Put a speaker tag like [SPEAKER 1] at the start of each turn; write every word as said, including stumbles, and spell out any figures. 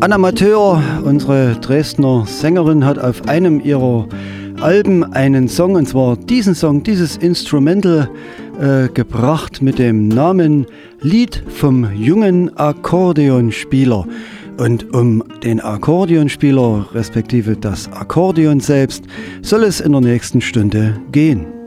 [SPEAKER 1] Anna Mathöer, unsere Dresdner Sängerin, hat auf einem ihrer Alben einen Song, und zwar diesen Song, dieses Instrumental äh, gebracht mit dem Namen Lied vom jungen Akkordeonspieler. Und um den Akkordeonspieler respektive das Akkordeon selbst soll es in der nächsten Stunde gehen.